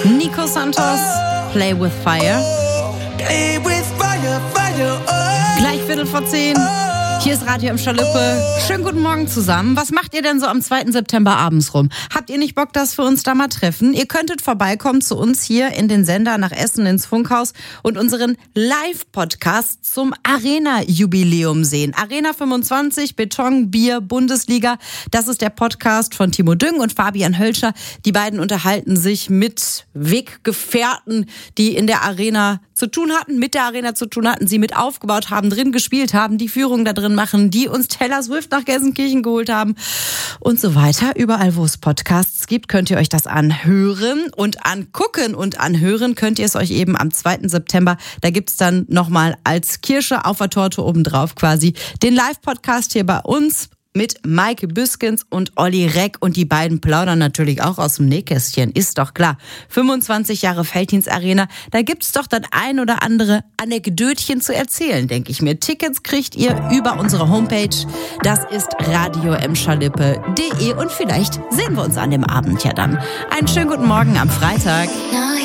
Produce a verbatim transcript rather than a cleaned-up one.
Nico Santos, Play with Fire. Play with fire, fire, oh. Gleich Viertel vor zehn. Hier ist Radio M Schalippe. Schönen guten Morgen zusammen. Was macht ihr denn so am zweiten September abends rum? Habt ihr nicht Bock, dass wir uns da mal treffen? Ihr könntet vorbeikommen zu uns hier in den Sender nach Essen ins Funkhaus und unseren Live-Podcast zum Arena-Jubiläum sehen. Arena fünfundzwanzig, Beton, Bier, Bundesliga. Das ist der Podcast von Timo Düng und Fabian Hölscher. Die beiden unterhalten sich mit Weggefährten, die in der Arena zu tun hatten, mit der Arena zu tun hatten, sie mit aufgebaut haben, drin gespielt haben, die Führung da drin machen, die uns Taylor Swift nach Gelsenkirchen geholt haben und so weiter. Überall, wo es Podcasts gibt, könnt ihr euch das anhören und angucken und anhören könnt ihr es euch eben am zweiten September. Da gibt's dann nochmal als Kirsche auf der Torte obendrauf quasi den Live-Podcast hier bei uns mit Maike Büskens und Olli Reck und die beiden plaudern natürlich auch aus dem Nähkästchen, ist doch klar. fünfundzwanzig Jahre Veltins Arena, da gibt's doch das ein oder andere Anekdötchen zu erzählen, denke ich mir. Tickets kriegt ihr über unsere Homepage, das ist radio m schalippe punkt de und vielleicht sehen wir uns an dem Abend ja dann. Einen schönen guten Morgen am Freitag.